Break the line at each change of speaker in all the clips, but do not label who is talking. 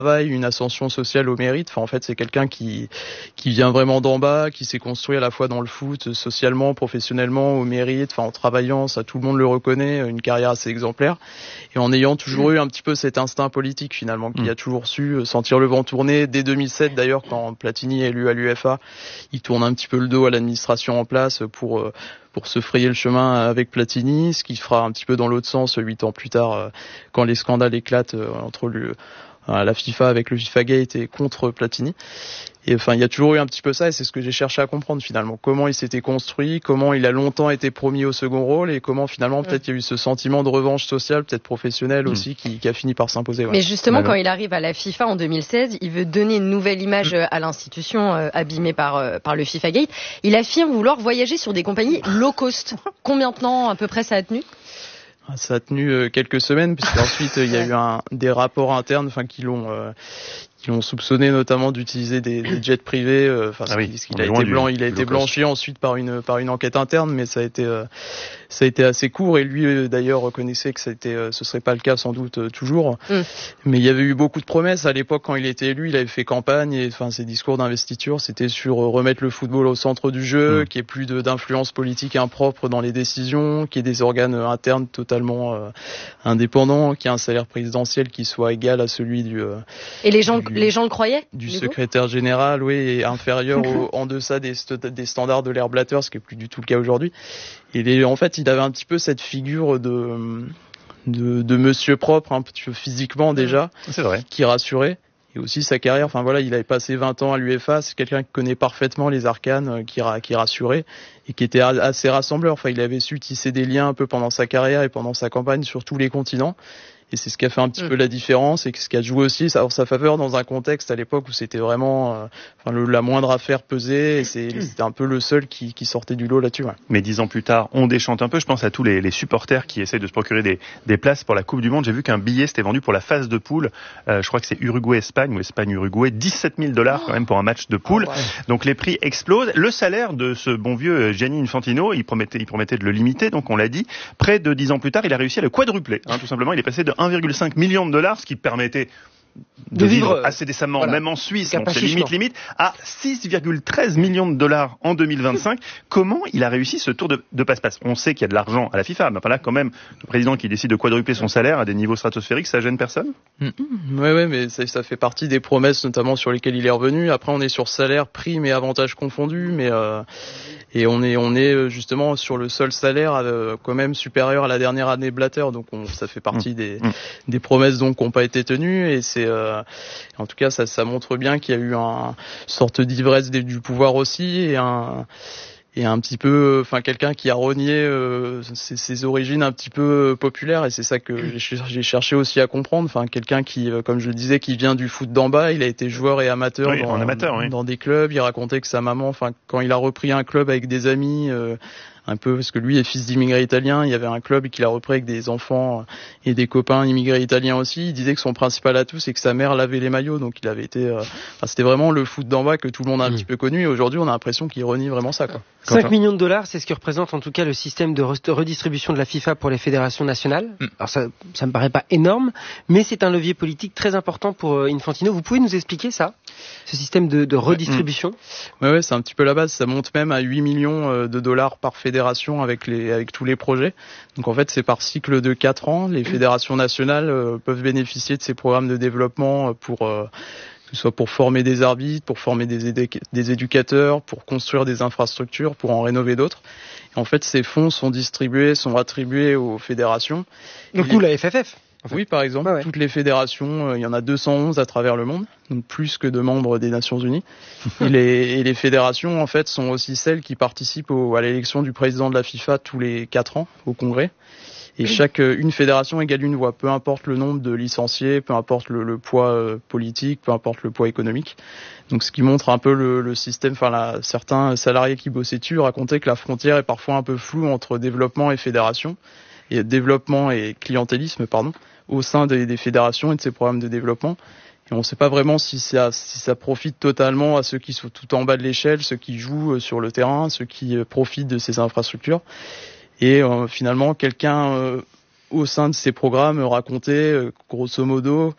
une ascension sociale au mérite. Enfin, en fait, c'est quelqu'un qui vient vraiment d'en bas, qui s'est construit à la fois dans le foot, socialement, professionnellement, au mérite, enfin, en travaillant, ça, tout le monde le reconnaît, une carrière assez exemplaire. Et en ayant toujours eu un petit peu cet instinct politique, finalement, qui a toujours su sentir le vent tourner. Dès 2007, d'ailleurs, quand Platini est élu à l'UEFA, il tourne un petit peu le dos à l'administration en place pour se frayer le chemin avec Platini, ce qui fera un petit peu dans l'autre sens 8 ans plus tard, quand les scandales éclatent entre la FIFA avec le FIFA Gate et contre Platini. Et enfin, il y a toujours eu un petit peu ça, et c'est ce que j'ai cherché à comprendre finalement. Comment il s'était construit, comment il a longtemps été promis au second rôle, et comment finalement peut-être il y a eu ce sentiment de revanche sociale, peut-être professionnelle aussi, qui a fini par s'imposer. Ouais.
Mais justement, quand il arrive à la FIFA en 2016, il veut donner une nouvelle image à l'institution abîmée par le FIFA Gate. Il affirme vouloir voyager sur des compagnies low cost. Combien de temps à peu près ça a tenu ?
Ça a tenu quelques semaines, puisqu'ensuite il y a eu des rapports internes, enfin qui l'ont soupçonné notamment d'utiliser des jets privés. Il a été blanchi ensuite par une enquête interne, mais ça a été assez court. Et lui d'ailleurs reconnaissait que ce serait pas le cas sans doute toujours. Mais il y avait eu beaucoup de promesses à l'époque quand il était élu. Il avait fait campagne et enfin ses discours d'investiture, c'était sur remettre le football au centre du jeu, qu'il n'y ait plus d'influence politique impropre dans les décisions, qu'il y ait des organes internes totalement indépendants, qu'il y ait un salaire présidentiel qui soit égal à celui
Et les gens le croyaient
du secrétaire général, oui, et inférieur en deçà des standards de l'ère Blatter, ce qui est plus du tout le cas aujourd'hui. Et en fait, il avait un petit peu cette figure de monsieur propre, un petit peu physiquement déjà,
c'est vrai,
qui rassurait. Et aussi sa carrière, enfin voilà, il avait passé 20 ans à l'UEFA, c'est quelqu'un qui connaît parfaitement les arcanes, qui rassurait et qui était assez rassembleur. Enfin, il avait su tisser des liens un peu pendant sa carrière et pendant sa campagne sur tous les continents. Et c'est ce qui a fait un petit peu la différence et ce qui a joué aussi en sa faveur dans un contexte à l'époque où c'était vraiment la moindre affaire pesait et c'était un peu le seul qui sortait du lot là-dessus. Ouais.
Mais 10 ans plus tard, on déchante un peu. Je pense à tous les supporters qui essayent de se procurer des places pour la Coupe du Monde. J'ai vu qu'un billet s'était vendu pour la phase de poule. Je crois que c'est Uruguay-Espagne ou Espagne-Uruguay. $17,000 quand même pour un match de poule. Donc les prix explosent. Le salaire de ce bon vieux Gianni Infantino, il promettait de le limiter. Donc on l'a dit. Près de 10 ans plus tard, il a réussi à le quadrupler. Tout simplement, il est passé de 1,5 million de dollars, ce qui permettait de vivre assez décemment, voilà, même en Suisse, donc c'est limite, à 6,13 millions de dollars en 2025. Comment il a réussi ce tour de passe-passe ? On sait qu'il y a de l'argent à la FIFA, mais là, quand même, le président qui décide de quadrupler son salaire à des niveaux stratosphériques, ça gêne personne ?
Oui, mais ça fait partie des promesses, notamment sur lesquelles il est revenu. Après, on est sur salaire, primes et avantages confondus, mais et on est justement sur le seul salaire quand même supérieur à la dernière année Blatter, donc ça fait partie des promesses donc qui n'ont pas été tenues, et c'est en tout cas ça montre bien qu'il y a eu une sorte d'ivresse du pouvoir aussi, et un petit peu, quelqu'un qui a renié ses origines un petit peu populaires, et c'est ça que j'ai cherché aussi à comprendre. Quelqu'un qui, comme je le disais, qui vient du foot d'en bas, il a été joueur et amateur dans des clubs. Il racontait que sa maman, quand il a repris un club avec des amis, un peu parce que lui est fils d'immigrés italiens, il y avait un club qu'il a repris avec des enfants et des copains immigrés italiens aussi. Il disait que son principal atout, c'est que sa mère lavait les maillots, donc il avait été c'était vraiment le foot d'en bas que tout le monde a un petit peu connu, et aujourd'hui on a l'impression qu'il renie vraiment ça, quoi.
5 millions de dollars, c'est ce que représente en tout cas le système de redistribution de la FIFA pour les fédérations nationales. Alors ça me paraît pas énorme, mais c'est un levier politique très important pour Infantino. Vous pouvez nous expliquer ça, ce système de redistribution ?
Ouais, c'est un petit peu la base. Ça monte même à 8 millions de dollars par fédération avec tous les projets. Donc en fait, c'est par cycle de 4 ans. Les fédérations nationales peuvent bénéficier de ces programmes de développement que ce soit pour former des arbitres, pour former des éducateurs, pour construire des infrastructures, pour en rénover d'autres. Et en fait, ces fonds sont attribués aux fédérations.
Donc nous, la FFF.
En fait. Oui, par exemple, toutes les fédérations, il y en a 211 à travers le monde, donc plus que de membres des Nations Unies. Et les fédérations, en fait, sont aussi celles qui participent à l'élection du président de la FIFA tous les 4 ans au Congrès. Et une fédération égale une voix, peu importe le nombre de licenciés, peu importe le poids politique, peu importe le poids économique. Donc ce qui montre un peu le système, certains salariés qui bossaient dessus racontaient que la frontière est parfois un peu floue entre développement et fédération, et développement et clientélisme, au sein des fédérations et de ces programmes de développement. Et on ne sait pas vraiment si ça profite totalement à ceux qui sont tout en bas de l'échelle, ceux qui jouent sur le terrain, ceux qui profitent de ces infrastructures. Et finalement, quelqu'un au sein de ces programmes racontait, grosso modo,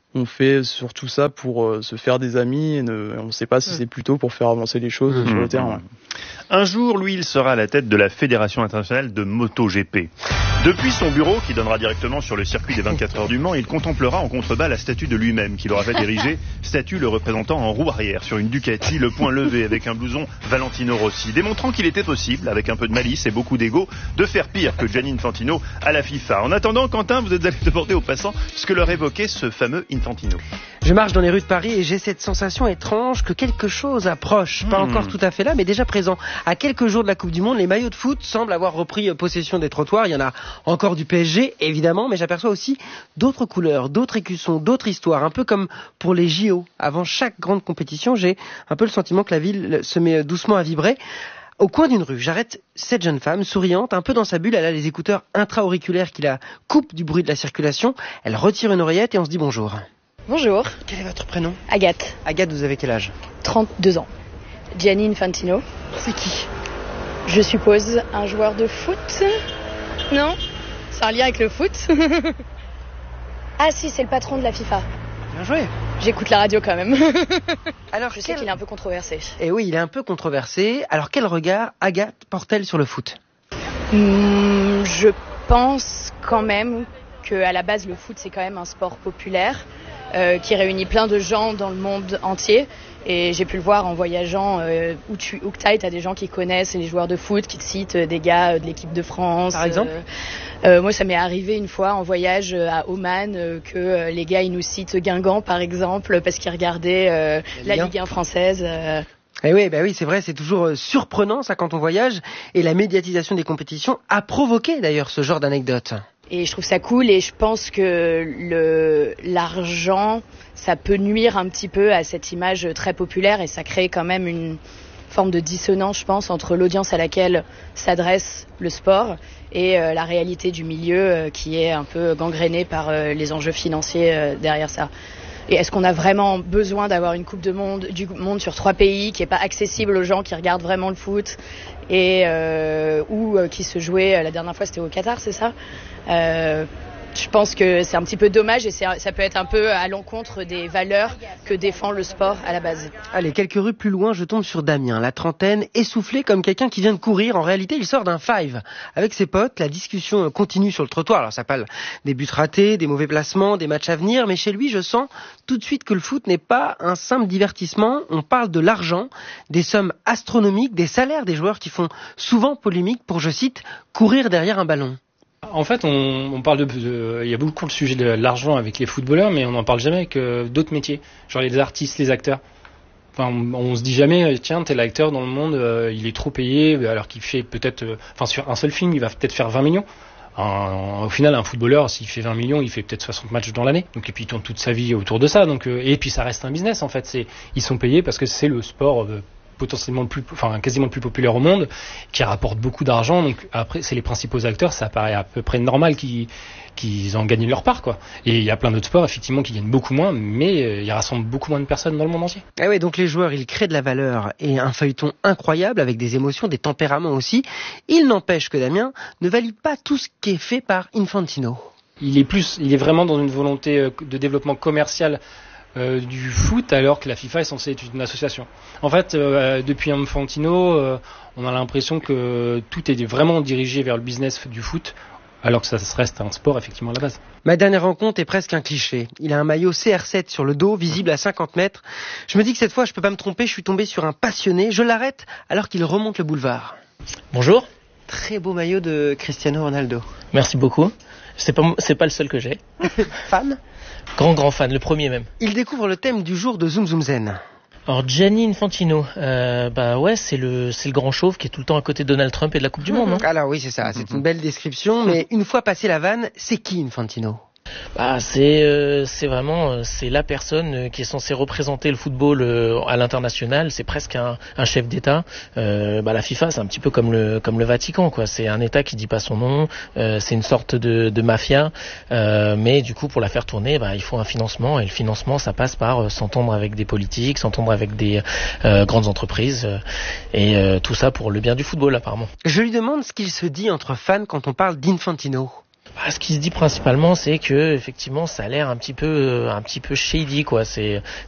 on fait surtout ça pour se faire des amis et on ne sait pas si c'est plutôt pour faire avancer les choses sur le terrain. Ouais.
Un jour, lui, il sera à la tête de la Fédération internationale de MotoGP. Depuis son bureau, qui donnera directement sur le circuit des 24 heures du Mans, il contemplera en contrebas la statue de lui-même qu'il aura fait ériger, statue le représentant en roue arrière sur une Ducati, le poing levé avec un blouson Valentino Rossi, démontrant qu'il était possible, avec un peu de malice et beaucoup d'ego, de faire pire que Gianni Infantino à la FIFA. En attendant, Quentin, vous êtes allé demander aux passants ce que leur évoquait ce fameux Infantino.
Je marche dans les rues de Paris et j'ai cette sensation étrange que quelque chose approche. Pas encore tout à fait là, mais déjà présent. À quelques jours de la Coupe du Monde, les maillots de foot semblent avoir repris possession des trottoirs. Il y en a encore du PSG, évidemment, mais j'aperçois aussi d'autres couleurs, d'autres écussons, d'autres histoires. Un peu comme pour les JO. Avant chaque grande compétition, j'ai un peu le sentiment que la ville se met doucement à vibrer. Au coin d'une rue, j'arrête cette jeune femme, souriante, un peu dans sa bulle. Elle a les écouteurs intra-auriculaires qui la coupent du bruit de la circulation. Elle retire une oreillette et on se dit bonjour.
Bonjour.
Quel est votre prénom ?
Agathe.
Agathe, vous avez quel âge ?
32 ans. Gianni Infantino.
C'est qui ?
Je suppose un joueur de foot ? Non ? C'est un lien avec le foot ? Ah si, c'est le patron de la FIFA.
Bien joué.
J'écoute la radio quand même.
Alors,
je sais qu'il est un peu controversé.
Eh oui, il est un peu controversé. Alors quel regard Agathe porte-t-elle sur le foot ?
Je pense quand même qu'à la base le foot c'est quand même un sport populaire qui réunit plein de gens dans le monde entier. Et j'ai pu le voir en voyageant où que t'ailles, t'as des gens qui connaissent les joueurs de foot, qui te citent des gars de l'équipe de France.
Par exemple
moi, ça m'est arrivé une fois en voyage à Oman que les gars ils nous citent Guingamp par exemple parce qu'ils regardaient la Ligue 1 française.
Eh oui, oui, c'est vrai, c'est toujours surprenant ça quand on voyage. Et la médiatisation des compétitions a provoqué d'ailleurs ce genre d'anecdote.
Et je trouve ça cool et je pense que l'argent, ça peut nuire un petit peu à cette image très populaire et ça crée quand même une forme de dissonance, je pense, entre l'audience à laquelle s'adresse le sport et la réalité du milieu qui est un peu gangrénée par les enjeux financiers derrière ça. Et est-ce qu'on a vraiment besoin d'avoir une Coupe du monde sur 3 pays qui est pas accessible aux gens qui regardent vraiment le foot et ou qui se jouait la dernière fois c'était au Qatar, c'est ça? Je pense que c'est un petit peu dommage et ça peut être un peu à l'encontre des valeurs que défend le sport à la base.
Allez, quelques rues plus loin, je tombe sur Damien, la trentaine, essoufflé comme quelqu'un qui vient de courir. En réalité, il sort d'un five. Avec ses potes, la discussion continue sur le trottoir. Alors ça parle des buts ratés, des mauvais placements, des matchs à venir, mais chez lui, je sens tout de suite que le foot n'est pas un simple divertissement. On parle de l'argent, des sommes astronomiques, des salaires des joueurs qui font souvent polémique pour, je cite, courir derrière un ballon.
En fait, on parle il y a beaucoup le sujet de l'argent avec les footballeurs, mais on n'en parle jamais avec d'autres métiers, genre les artistes, les acteurs. Enfin, on se dit jamais, tiens, tel acteur dans le monde, il est trop payé, alors qu'il fait peut-être, sur un seul film, il va peut-être faire 20 millions. Au final, un footballeur, s'il fait 20 millions, il fait peut-être 60 matchs dans l'année. Donc, et puis il tourne toute sa vie autour de ça. Donc, et puis ça reste un business en fait. Ils sont payés parce que c'est le sport potentiellement quasiment le plus populaire au monde, qui rapporte beaucoup d'argent. Donc après, c'est les principaux acteurs, ça paraît à peu près normal qu'ils en gagnent leur part, quoi. Et il y a plein d'autres sports, effectivement, qui gagnent beaucoup moins, mais ils rassemblent beaucoup moins de personnes dans le monde entier.
Ah ouais, donc les joueurs, ils créent de la valeur et un feuilleton incroyable avec des émotions, des tempéraments aussi. Il n'empêche que Damien ne valide pas tout ce qui est fait par Infantino.
Il est vraiment dans une volonté de développement commercial du foot, alors que la FIFA est censée être une association. En fait, depuis Infantino, on a l'impression que tout est vraiment dirigé vers le business du foot, alors que ça reste un sport effectivement à la base.
Ma dernière rencontre est presque un cliché. Il a un maillot CR7 sur le dos, visible à 50 mètres. Je me dis que cette fois, je peux pas me tromper, je suis tombé sur un passionné. Je l'arrête alors qu'il remonte le boulevard.
Bonjour.
Très beau maillot de Cristiano Ronaldo.
Merci beaucoup. C'est pas le seul que j'ai.
Fan ?
Grand fan, le premier même.
Il découvre le thème du jour de Zoom Zoom Zen.
Alors Gianni Infantino, c'est le grand chauve qui est tout le temps à côté de Donald Trump et de la Coupe du Monde. Hein.
Alors oui, c'est ça, c'est une belle description, mais une fois passé la vanne, c'est qui Infantino ?
C'est vraiment la personne qui est censée représenter le football à l'international. C'est presque un chef d'État. La FIFA, c'est un petit peu comme le Vatican, quoi. C'est un État qui dit pas son nom. C'est une sorte de mafia. Mais du coup, pour la faire tourner, il faut un financement. Et le financement, ça passe par s'entendre avec des politiques, s'entendre avec des grandes entreprises. Et tout ça pour le bien du football, apparemment.
Je lui demande ce qu'il se dit entre fans quand on parle d'Infantino.
Ce qui se dit principalement, c'est que effectivement, ça a l'air un petit peu shady, quoi. C'est